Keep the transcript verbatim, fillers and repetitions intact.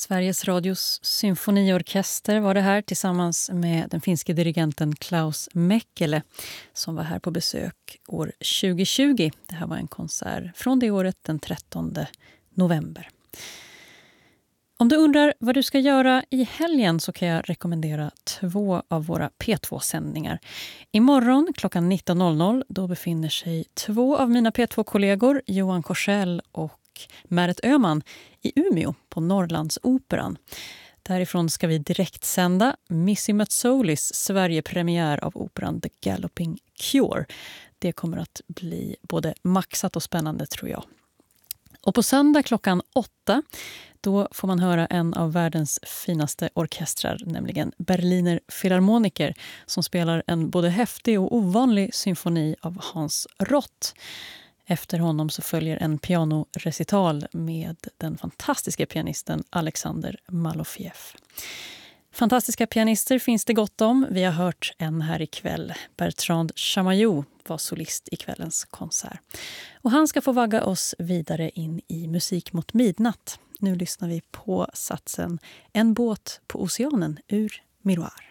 Sveriges Radios symfoniorkester var det här tillsammans med den finske dirigenten Klaus Mäkelä som var här på besök år tjugo tjugo. Det här var en konsert från det året den trettonde november. Om du undrar vad du ska göra i helgen så kan jag rekommendera två av våra P två-sändningar. Imorgon klockan nitton noll noll då befinner sig två av mina P två-kollegor, Johan Korsell och Märet Öhman, i Umeå på Norrlandsoperan. Därifrån ska vi direkt sända Missy Mazzoulis Sverige-premiär av operan The Galloping Cure. Det kommer att bli både maxat och spännande tror jag. Och på söndag klockan åtta då får man höra en av världens finaste orkestrar, nämligen Berliner Philharmoniker, som spelar en både häftig och ovanlig symfoni av Hans Rott. Efter honom så följer en pianorecital med den fantastiska pianisten Alexander Malofiev. Fantastiska pianister finns det gott om. Vi har hört en här ikväll. Bertrand Chamayou var solist i kvällens konsert. Och han ska få vagga oss vidare in i musik mot midnatt. Nu lyssnar vi på satsen En båt på oceanen ur Miroir.